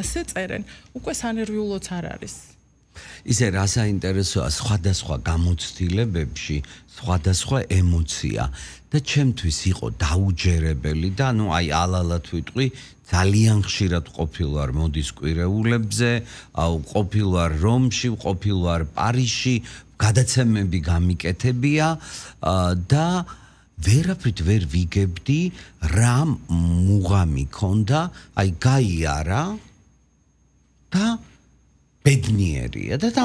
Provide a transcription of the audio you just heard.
ასე წერენ, უკვე სანერვიულოც არ არის. ისე რა საინტერესოა სხვადასხვა გამოცდილებებში სხვადასხვა ემოცია და ჩემთვის იყო დაუჯერებელი და აი ალალად ვიტყვი ძალიან ხშირად ყოფილვარ მოდის კვირეულებზე, ყოფილვარ რომში, ყოფილვარ პარიზში, გადაცემები გამიკეთებია და ვერაფრით ვერ ვიგებდი რა მუღამი ქონდა, აი გაიარა და ბედნიერია და